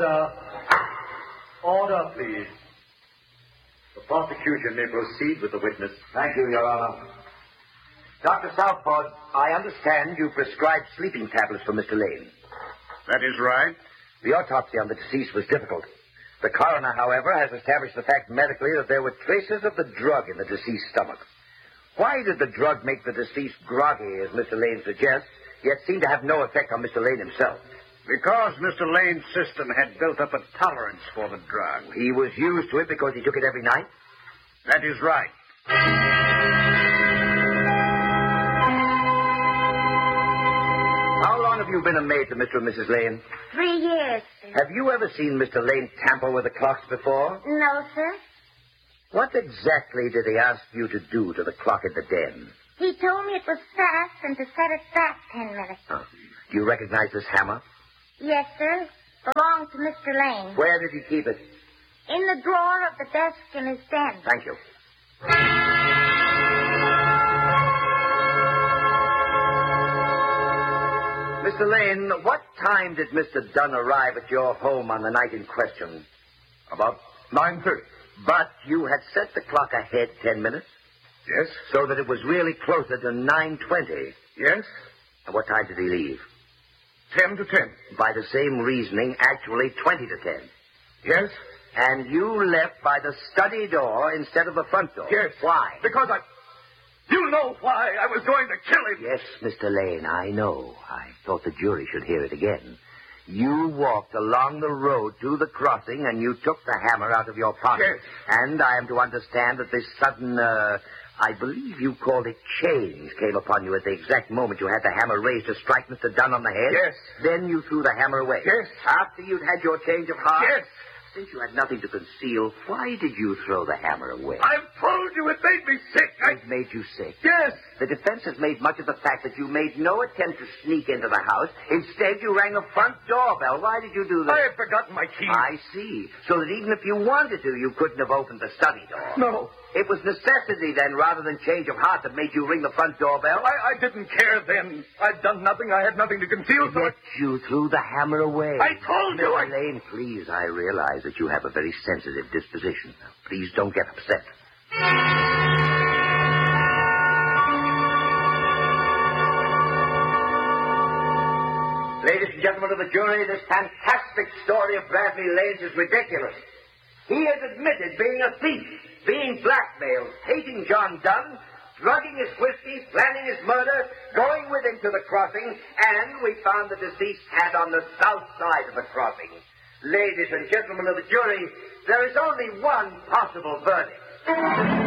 Order, please. The prosecution may proceed with the witness. Thank you, Your Honor. Dr. Southport, I understand you prescribed sleeping tablets for Mr. Lane. That is right. The autopsy on the deceased was difficult. The coroner, however, has established the fact medically that there were traces of the drug in the deceased's stomach. Why did the drug make the deceased groggy, as Mr. Lane suggests, yet seem to have no effect on Mr. Lane himself? Because Mr. Lane's system had built up a tolerance for the drug. He was used to it because he took it every night? That is right. How long have you been a maid to Mr. and Mrs. Lane? 3 years, sir. Have you ever seen Mr. Lane tamper with the clocks before? No, sir. What exactly did he ask you to do to the clock in the den? He told me it was fast and to set it back 10 minutes. Oh. Do you recognize this hammer? Yes, sir. Belonged to Mr. Lane. Where did he keep it? In the drawer of the desk in his den. Thank you. Mr. Lane, what time did Mr. Dunn arrive at your home on the night in question? About 9:30. But you had set the clock ahead 10 minutes? Yes? So that it was really closer to 9:20. Yes? And what time did he leave? 10 to 10. By the same reasoning, actually 20 to 10. Yes? And you left by the study door instead of the front door. Yes. Why? Because You know why I was going to kill him. Yes, Mr. Lane, I know. I thought the jury should hear it again. You walked along the road to the crossing and you took the hammer out of your pocket. Yes. And I am to understand that this sudden, I believe you called it change, came upon you at the exact moment you had the hammer raised to strike Mr. Dunn on the head? Yes. Then you threw the hammer away? Yes. After you'd had your change of heart? Yes. Since you had nothing to conceal, why did you throw the hammer away? I've told you it made me sick. It made you sick? Yes. The defense has made much of the fact that you made no attempt to sneak into the house. Instead, you rang the front doorbell. Why did you do that? I had forgotten my key. I see. So that even if you wanted to, you couldn't have opened the study door. No. It was necessity, then, rather than change of heart that made you ring the front doorbell? I didn't care then. I'd done nothing. I had nothing to conceal. So Yet you threw the hammer away. I told you. Mr. Lane, please, I realize that you have a very sensitive disposition. Now, please don't get upset. Ladies and gentlemen of the jury, this fantastic story of Bradley Lane's is ridiculous. He has admitted being a thief, being blackmailed, hating John Dunn, drugging his whiskey, planning his murder, going with him to the crossing, and we found the deceased hat on the south side of the crossing. Ladies and gentlemen of the jury, there is only one possible verdict.